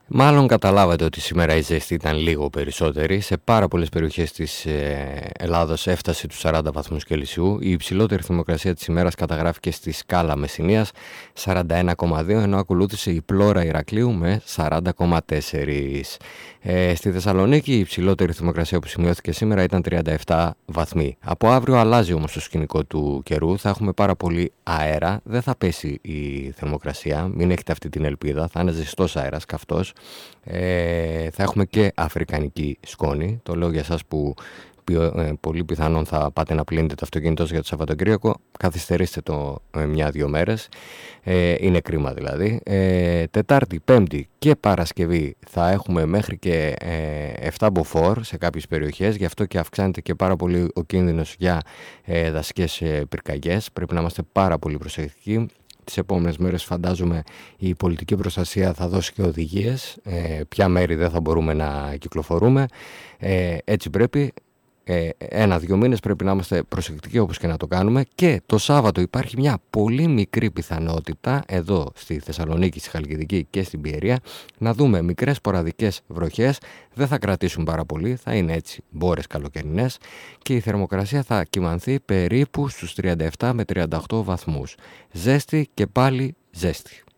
Μάλλον καταλάβατε ότι σήμερα η ζέστη ήταν λίγο περισσότερη. Σε πάρα πολλές περιοχές της Ελλάδος έφτασε τους 40 βαθμούς Κελσίου. Η υψηλότερη θερμοκρασία της ημέρας καταγράφηκε στη Σκάλα Μεσσηνίας 41,2, ενώ ακολούθησε η Πλόρα Ηρακλείου με 40,4. Στη Θεσσαλονίκη η υψηλότερη θερμοκρασία που σημειώθηκε σήμερα ήταν 37 βαθμοί. Από αύριο αλλάζει όμως το σκηνικό του καιρού. Θα έχουμε πάρα πολύ αέρα. Δεν θα πέσει η θερμοκρασία. Μην έχετε αυτή την ελπίδα. Θα είναι ζεστός αέρας, καυτός. Θα έχουμε και αφρικανική σκόνη. Το λέω για εσάς που πολύ πιθανόν θα πάτε να πλύνετε το αυτοκίνητο για το Σαββατοκύριακο. Καθυστερήστε το 1-2 μέρες. Είναι κρίμα δηλαδή. Τετάρτη, Πέμπτη και Παρασκευή θα έχουμε μέχρι και 7 μποφόρ σε κάποιες περιοχές. Γι' αυτό και αυξάνεται και πάρα πολύ ο κίνδυνος για δασικές πυρκαγιές. Πρέπει να είμαστε πάρα πολύ προσεκτικοί. Τις επόμενες μέρες φαντάζομαι η πολιτική προστασία θα δώσει και οδηγίες, ποια μέρη δεν θα μπορούμε να κυκλοφορούμε, έτσι πρέπει. 1-2 μήνες πρέπει να είμαστε προσεκτικοί όπως και να το κάνουμε. Και το Σάββατο υπάρχει μια πολύ μικρή πιθανότητα εδώ στη Θεσσαλονίκη, στη Χαλκιδική και στην Πιερία να δούμε μικρές σποραδικές βροχές. Δεν θα κρατήσουν πάρα πολύ, θα είναι έτσι μπόρες καλοκαιρινές και η θερμοκρασία θα κυμανθεί περίπου στους 37 με 38 βαθμούς. Ζέστη και πάλι ζέστη.